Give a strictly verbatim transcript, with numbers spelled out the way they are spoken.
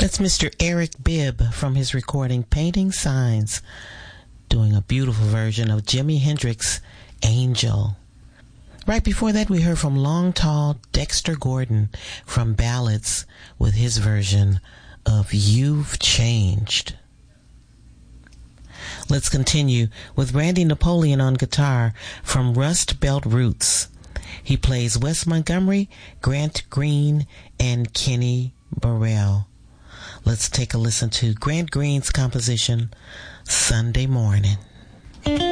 That's Mister Eric Bibb from his recording Painting Signs, doing a beautiful version of Jimi Hendrix's Angel. Right before that, we heard from Long Tall Dexter Gordon from Ballads with his version of You've Changed. Let's continue with Randy Napoleon on guitar from Rust Belt Roots. He plays Wes Montgomery, Grant Green, and Kenny Burrell. Let's take a listen to Grant Green's composition, Sunday Morning.